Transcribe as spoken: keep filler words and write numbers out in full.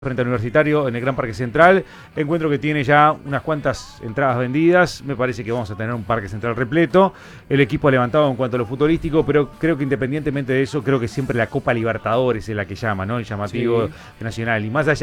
frente al Universitario en el Gran Parque Central. Encuentro que tiene ya unas cuantas entradas vendidas. Me parece que vamos a tener un Parque Central repleto. El equipo ha levantado en cuanto a lo futbolístico, pero creo que independientemente de eso, creo que siempre la Copa Libertadores es la que llama, ¿no? El llamativo Sí. nacional. Y más allá